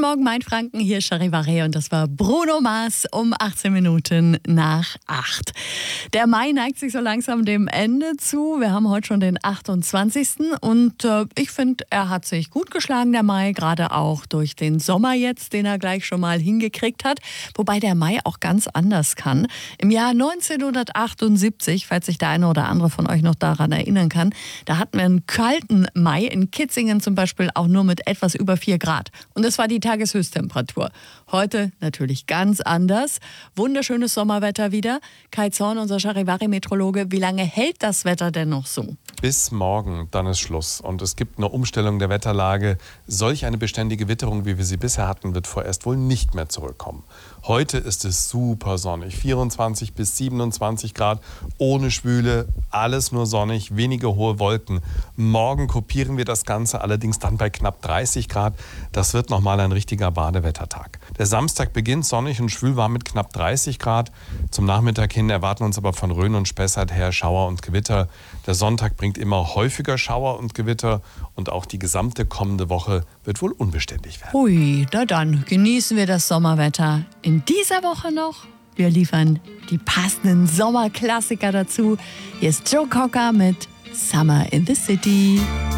Morgen, Mainfranken, hier ist Charivari und das war Bruno Mars um 18 Minuten nach 8. Der Mai neigt sich so langsam dem Ende zu. Wir haben heute schon den 28. Und ich finde, er hat sich gut geschlagen, der Mai, gerade auch durch den Sommer jetzt, den er gleich schon mal hingekriegt hat. Wobei der Mai auch ganz anders kann. Im Jahr 1978, falls sich der eine oder andere von euch noch daran erinnern kann, da hatten wir einen kalten Mai, in Kitzingen zum Beispiel auch nur mit etwas über 4 Grad. Und das war die Tageshöchsttemperatur. Heute natürlich ganz anders. Wunderschönes Sommerwetter wieder. Kai Zorn, unser Charivari-Meteorologe, wie lange hält das Wetter denn noch so? Bis morgen, dann ist Schluss. Und es gibt eine Umstellung der Wetterlage. Solch eine beständige Witterung, wie wir sie bisher hatten, wird vorerst wohl nicht mehr zurückkommen. Heute ist es super sonnig. 24 bis 27 Grad, ohne Schwüle, alles nur sonnig, wenige hohe Wolken. Morgen kopieren wir das Ganze allerdings dann bei knapp 30 Grad. Das wird nochmal ein richtiger Badewettertag. Der Samstag beginnt sonnig und schwülwarm mit knapp 30 Grad. Zum Nachmittag hin erwarten uns aber von Rhön und Spessart her Schauer und Gewitter. Der Sonntag bringt immer häufiger Schauer und Gewitter und auch die gesamte kommende Woche wird wohl unbeständig werden. Hui, na dann genießen wir das Sommerwetter in dieser Woche noch. Wir liefern die passenden Sommerklassiker dazu. Hier ist Joe Cocker mit Summer in the City.